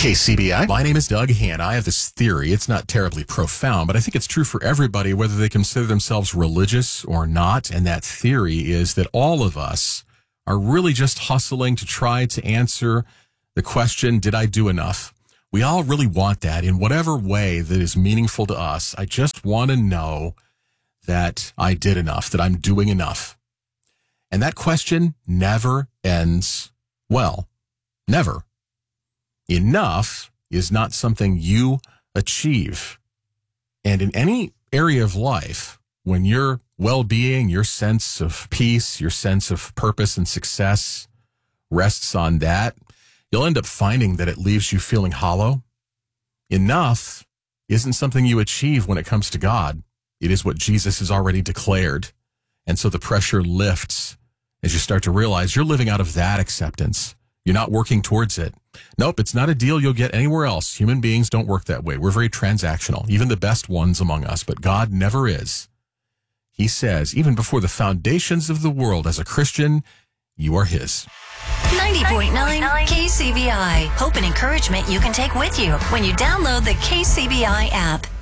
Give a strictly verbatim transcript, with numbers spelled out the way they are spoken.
K C B I. My name is Doug Hannah. I have this theory. It's not terribly profound, but I think it's true for everybody, whether they consider themselves religious or not. And that theory is that all of us are really just hustling to try to answer the question, did I do enough? We all really want that in whatever way that is meaningful to us. I just want to know that I did enough, that I'm doing enough. And that question never ends well. Never. Enough is not something you achieve. And in any area of life, when your well-being, your sense of peace, your sense of purpose and success rests on that, you'll end up finding that it leaves you feeling hollow. Enough isn't something you achieve when it comes to God. It is what Jesus has already declared. And so the pressure lifts as you start to realize you're living out of that acceptance. You're not working towards it. Nope, it's not a deal you'll get anywhere else. Human beings don't work that way. We're very transactional, even the best ones among us, but God never is. He says, even before the foundations of the world, as a Christian, you are his. ninety point nine K C B I. Hope and encouragement you can take with you when you download the K C B I app.